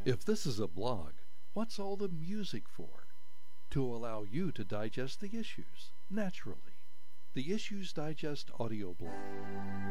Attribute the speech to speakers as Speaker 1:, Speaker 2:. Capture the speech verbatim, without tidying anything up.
Speaker 1: If this is a blog, what's all the music for? To allow you to digest the issues naturally. The Issues Digest audio blog.